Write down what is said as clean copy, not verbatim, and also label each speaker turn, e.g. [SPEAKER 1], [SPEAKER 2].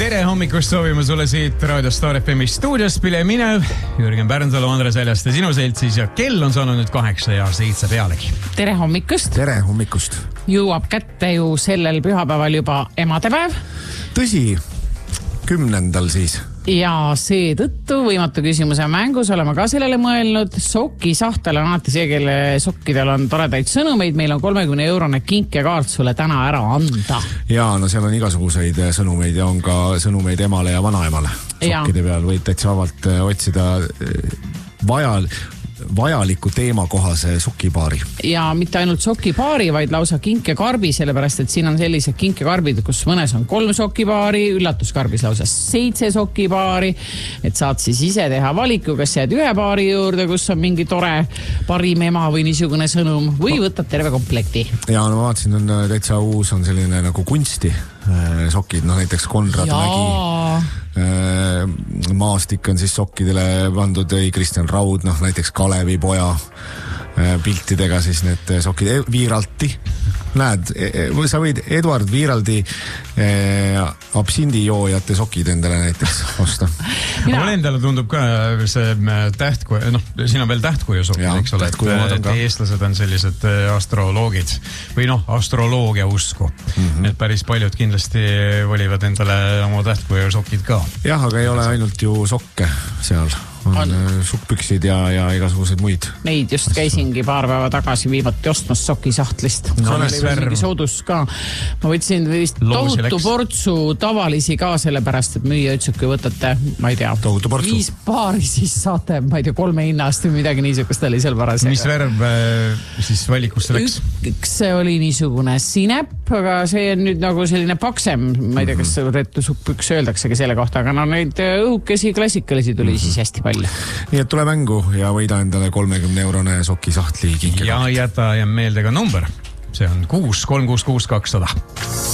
[SPEAKER 1] Tere hommikust soovime sulle siit Raadio Star FM stuudios Pile Minev, Jürgen Pärnsalu, Andres Väljaste sinu seltsis ja kell on saanud nüüd 8:07 pealegi.
[SPEAKER 2] Tere hommikust.
[SPEAKER 3] Tere hommikust.
[SPEAKER 2] Jõuab kätte ju sellel pühapäeval juba emadepäev.
[SPEAKER 3] Tõsi, 10. siis.
[SPEAKER 2] Ja seetõttu võimatu küsimuse mängus oleme ka sellele mõelnud. Sokisahtel on alati see, kelle sokkidel on toredaid sõnumeid. Meil on 30-eurone kinkekaart sulle täna ära anda.
[SPEAKER 3] Jaa, no seal on igasuguseid sõnumeid ja on ka sõnumeid emale ja vanaemale. Sokkide peal võid täitsa vabalt otsida vajaliku teemakohase sokipaari. Ja
[SPEAKER 2] mitte ainult sokipaari, vaid lausa kinkekarbi, sellepärast, et siin on sellised kinkekarbid, kus mõnes on 3 sokipaari, üllatuskarbis lausa 7 sokipaari, et saad siis ise teha valiku, kas jääd ühe paari juurde, kus on mingi tore parim ema või niisugune sõnum, või võtad terve komplekti.
[SPEAKER 3] Ja no ma vaatasin, on täitsa uus, on selline nagu kunsti sokid, no näiteks Konrad Mägi. Maastik on siis sokkidele pandud Kristjan Raud, noh näiteks Kalevi poja piltidega siis need sokid. Viiralti, näed, sa võid Eduard Viiraldi absindi joojate sokid endale näiteks osta.
[SPEAKER 1] Mulle endale tundub ka see tähtkuju, noh, siin on veel tähtkuju sokid, eks ole, et eestlased on sellised astroloogid või noh, astroloogia usku. Need päris paljud kindlasti valivad endale oma tähtkuju sokid ka. Jah,
[SPEAKER 3] aga ei ole ainult ju sokke seal. On sukkpüksid ja igasugused muid.
[SPEAKER 2] Neid just käisingi paar päeva tagasi viimati ostmas sokisahtlist.
[SPEAKER 1] No,
[SPEAKER 2] mingi soodus ka. Ma võtsin vist tohutu portsu tavalisi ka sellepärast, et müüa ütles, kui võtate, ma ei tea, 5 paari, siis saate, ma ei tea, 3 hinnast või midagi niisugust oli seal paras.
[SPEAKER 1] Mis värv siis valikusse läks?
[SPEAKER 2] Üks oli niisugune sinep, aga see on nüüd nagu selline paksem, ma ei tea, kas rettusukpüks öeldaksegi selle kohta, aga no neid õhukesi klassikalisi tuli siis hästi palju.
[SPEAKER 3] Nii et tule mängu ja võida endale 30-eurone sokisahtli kinkekaart.
[SPEAKER 1] Ja jäta meelde ka number. See on 6 366 200.